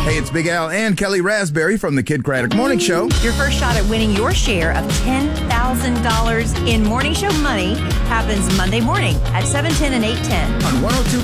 Hey, it's Big Al and Kelly Raspberry from the Kid Craddock Morning Show. Your first shot at winning your share of $10,000 in Morning Show money happens Monday morning at 7:10 and 8:10. On 102.5